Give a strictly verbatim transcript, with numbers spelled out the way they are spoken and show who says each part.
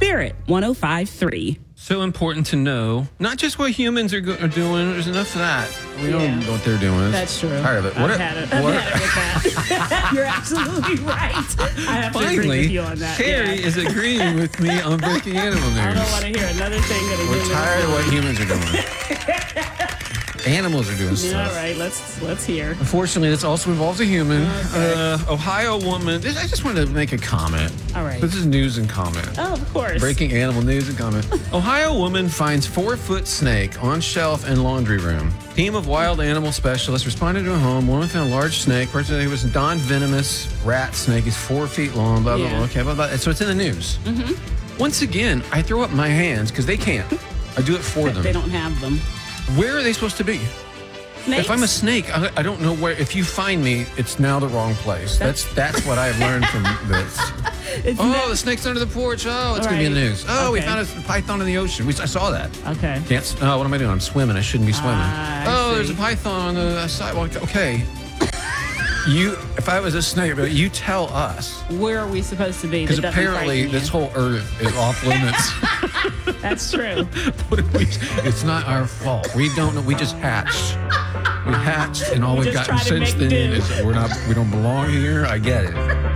Speaker 1: Spirit one oh five point three.
Speaker 2: So important to know, not just what humans are, go- are doing. There's enough of that. We
Speaker 1: Yeah.
Speaker 2: don't know what they're doing.
Speaker 1: That's true.
Speaker 2: Tired of it.
Speaker 1: I've
Speaker 2: What
Speaker 1: had it. I've
Speaker 2: what
Speaker 1: had it with that. You're absolutely right. I have to agree
Speaker 2: Finally,
Speaker 1: with you on that.
Speaker 2: Carrie
Speaker 1: yeah.
Speaker 2: is agreeing with me on breaking animal news.
Speaker 1: I don't want to hear another thing that a
Speaker 2: We're
Speaker 1: human
Speaker 2: tired
Speaker 1: is
Speaker 2: of what
Speaker 1: doing.
Speaker 2: humans are doing. Animals are doing
Speaker 1: Yeah,
Speaker 2: stuff.
Speaker 1: all right. Let's let's hear.
Speaker 2: Unfortunately, this also involves a human.
Speaker 1: Okay.
Speaker 2: Uh, Ohio woman. This, I just wanted to make a comment.
Speaker 1: All right.
Speaker 2: This is news and comment.
Speaker 1: Oh, of course.
Speaker 2: Breaking animal news and comment. Ohio woman finds four-foot snake on shelf in laundry room. Team of wild animal specialists responded to a home. Woman found a large snake. Person who was a non-venomous rat snake. Is four feet long. Blah blah
Speaker 1: Yeah.
Speaker 2: blah. Okay, blah blah. So it's in the news. Mm-hmm. Once again, I throw up my hands because they can't. I do it for them.
Speaker 1: They don't have them.
Speaker 2: Where are they supposed to be?
Speaker 1: Snakes?
Speaker 2: If I'm a snake, I, I don't know where. If you find me, it's now the wrong place. That's that's what I've learned from this.
Speaker 1: It's
Speaker 2: Oh,
Speaker 1: not-
Speaker 2: the snake's under the porch. Oh, it's gonna be in the
Speaker 1: Right.
Speaker 2: news. Oh, we
Speaker 1: Okay.
Speaker 2: found a python in the ocean. We, I saw that.
Speaker 1: Okay.
Speaker 2: Can't. s- Oh, what am I doing? I'm swimming. I shouldn't be swimming.
Speaker 1: Ah, I
Speaker 2: oh,
Speaker 1: see.
Speaker 2: there's a python on the sidewalk. Okay. You, if I was a snake, but you tell us
Speaker 1: Where are we supposed to be?
Speaker 2: because
Speaker 1: that doesn't
Speaker 2: apparently
Speaker 1: frighten you?
Speaker 2: this whole earth is off limits.
Speaker 1: That's true.
Speaker 2: What if we, it's not our fault. We don't know. We just hatched. We hatched, and all
Speaker 1: We
Speaker 2: we've
Speaker 1: just
Speaker 2: gotten
Speaker 1: try to
Speaker 2: since
Speaker 1: make
Speaker 2: then
Speaker 1: do.
Speaker 2: is that we're not. We don't belong here. I get it.